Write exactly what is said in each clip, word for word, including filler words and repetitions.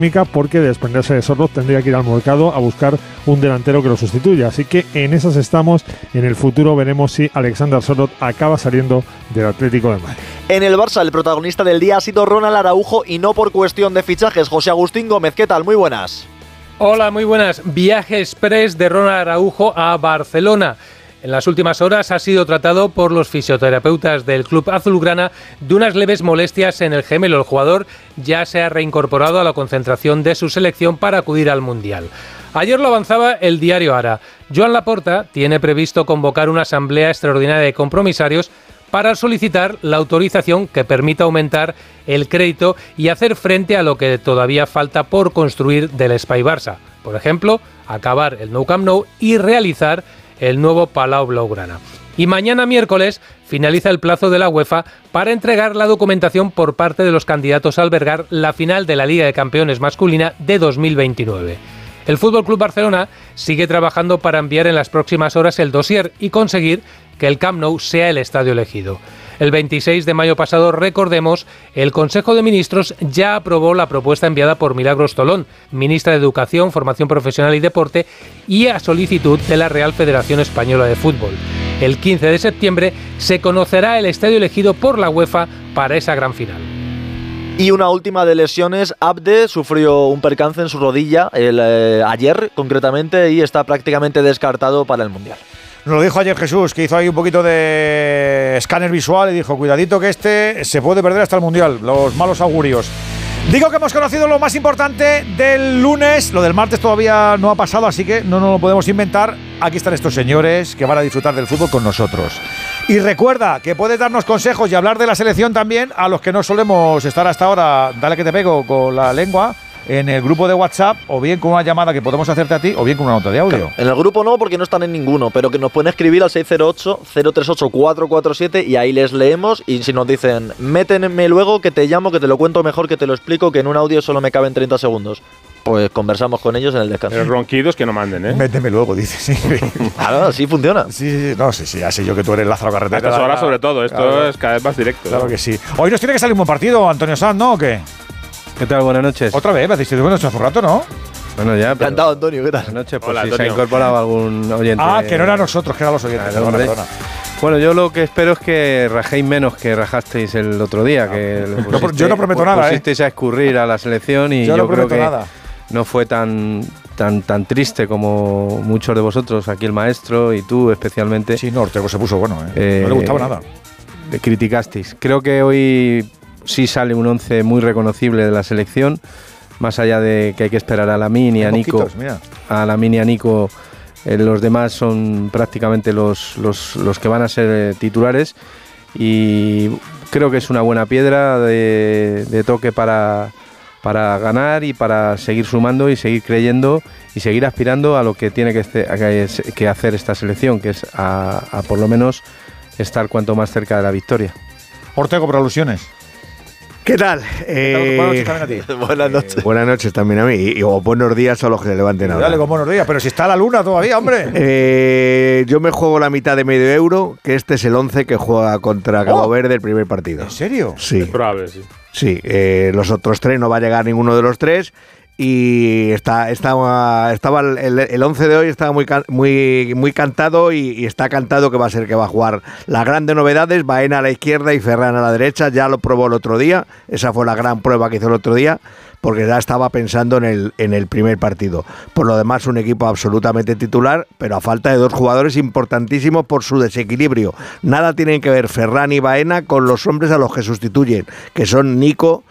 porque de desprenderse de Sorloth tendría que ir al mercado a buscar un delantero que lo sustituya. Así que en esas estamos. En el futuro veremos si Alexander Sorloth acaba saliendo del Atlético de Madrid. En el Barça, el protagonista del día ha sido Ronald Araujo y no por cuestión de fichajes. José Agustín Gómez, ¿qué tal? Muy buenas. Hola, muy buenas. Viaje express de Ronald Araujo a Barcelona. En las últimas horas ha sido tratado por los fisioterapeutas del club azulgrana de unas leves molestias en el gemelo. El jugador ya se ha reincorporado a la concentración de su selección para acudir al Mundial. Ayer lo avanzaba el diario Ara. Joan Laporta tiene previsto convocar una asamblea extraordinaria de compromisarios para solicitar la autorización que permita aumentar el crédito y hacer frente a lo que todavía falta por construir del Espai Barça. Por ejemplo, acabar el Nou Camp Nou y realizar el nuevo Palau Blaugrana. Y mañana miércoles finaliza el plazo de la UEFA para entregar la documentación por parte de los candidatos a albergar la final de la Liga de Campeones masculina de dos mil veintinueve. El F C Barcelona sigue trabajando para enviar en las próximas horas el dossier y conseguir que el Camp Nou sea el estadio elegido. El veintiséis de mayo pasado, recordemos, el Consejo de Ministros ya aprobó la propuesta enviada por Milagros Tolón, ministra de Educación, Formación Profesional y Deporte, y a solicitud de la Real Federación Española de Fútbol. El quince de septiembre se conocerá el estadio elegido por la UEFA para esa gran final. Y una última de lesiones. Abde sufrió un percance en su rodilla el, eh, ayer, concretamente, y está prácticamente descartado para el Mundial. Nos lo dijo ayer Jesús, que hizo ahí un poquito de escáner visual y dijo, cuidadito que este se puede perder hasta el Mundial, los malos augurios. Digo que hemos conocido lo más importante del lunes, lo del martes todavía no ha pasado, así que no nos lo podemos inventar. Aquí están estos señores que van a disfrutar del fútbol con nosotros. Y recuerda que puedes darnos consejos y hablar de la selección también a los que no solemos estar hasta ahora, dale que te pego con la lengua, en el grupo de WhatsApp, o bien con una llamada que podemos hacerte a ti, o bien con una nota de audio. Claro, en el grupo no, porque no están en ninguno, pero que nos pueden escribir al seis cero ocho, cero tres ocho, cuatro cuatro siete y ahí les leemos. Y si nos dicen, métenme luego que te llamo, que te lo cuento mejor, que te lo explico, que en un audio solo me caben treinta segundos, pues conversamos con ellos en el descanso. Los ronquidos que no manden, ¿eh? Méteme luego, dice, sí. Claro, así funciona. Sí, no, sí, sí, ya sé yo que tú eres Lázaro Carretera. A estas horas sobre todo, esto claro, es cada vez más directo. Claro ¿no? que sí. Hoy nos tiene que salir un buen partido, Antonio Sanz, ¿no? ¿O qué? ¿Qué tal? Buenas noches. Otra vez, me hacéis buenas noches hace un rato, ¿no? Bueno, ya, pero… Encantado, Antonio, ¿qué tal? Buenas noches, pues Hola, si Antonio. se ha incorporado algún oyente. Ah, que no era nosotros, que eran los oyentes. Claro, Perdona, hombre. perdona. Bueno, yo lo que espero es que rajéis menos que rajasteis el otro día. No, que no, pusiste, yo no prometo nada, ¿eh? Pusisteis a escurrir a la selección y yo, yo, no creo prometo que nada. no fue tan, tan, tan triste como muchos de vosotros, aquí el maestro y tú especialmente. Sí, no, Ortego se puso bueno, ¿eh? Eh, no le gustaba nada. Le criticasteis. Creo que hoy sí sale un once muy reconocible de la selección. Más allá de que hay que esperar a Lamine y a Nico, mira. a Lamine y a Nico, eh, los demás son prácticamente los, los, los que van a ser eh, titulares y creo que es una buena piedra de, de toque para, para ganar y para seguir sumando y seguir creyendo y seguir aspirando a lo que tiene que, que, que hacer esta selección, que es a, a por lo menos estar cuanto más cerca de la victoria. Ortego, por alusiones. ¿Qué tal? Eh, Buenas noches también a ti. Buenas noches. Eh, buenas noches también a mí. Y, y, o buenos días a los que se levanten ahora. Dale con buenos días, pero si está la luna todavía, hombre. Eh, yo me juego la mitad de medio euro, que este es el once que juega contra Cabo Oh. Verde el primer partido. ¿En serio? Sí. Es probable, sí. Sí, eh, los otros tres no va a llegar ninguno de los tres. Y está, está, estaba el, el once de hoy estaba muy, muy, muy cantado y, y está cantado que va a ser que va a jugar las grandes novedades, Baena a la izquierda y Ferran a la derecha. Ya lo probó el otro día, esa fue la gran prueba que hizo el otro día, porque ya estaba pensando en el, en el primer partido. Por lo demás, un equipo absolutamente titular, pero a falta de dos jugadores importantísimos por su desequilibrio. Nada tienen que ver Ferran y Baena con los hombres a los que sustituyen, que son Nico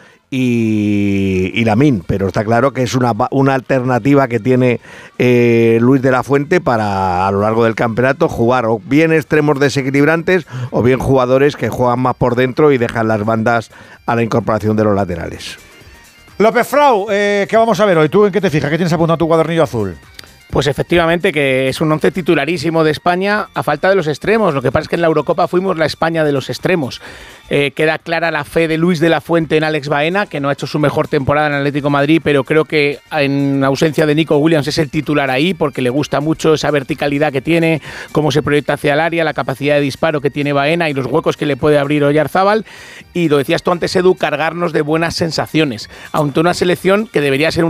y, y Lamine, pero está claro que es una, una alternativa que tiene eh, Luis de la Fuente para a lo largo del campeonato jugar o bien extremos desequilibrantes o bien jugadores que juegan más por dentro y dejan las bandas a la incorporación de los laterales. López Frau, eh, ¿qué vamos a ver hoy? ¿Tú en qué te fijas? ¿Qué tienes apuntado en tu cuadernillo azul? Pues efectivamente que es un once titularísimo de España a falta de los extremos. Lo que pasa es que en la Eurocopa fuimos la España de los extremos. Eh, queda clara la fe de Luis de la Fuente en Alex Baena, que no ha hecho su mejor temporada en Atlético Madrid, pero creo que en ausencia de Nico Williams es el titular ahí, porque le gusta mucho esa verticalidad que tiene, cómo se proyecta hacia el área, la capacidad de disparo que tiene Baena y los huecos que le puede abrir Oyarzábal. Y lo decías tú antes, Edu, cargarnos de buenas sensaciones, ante una selección que debería ser un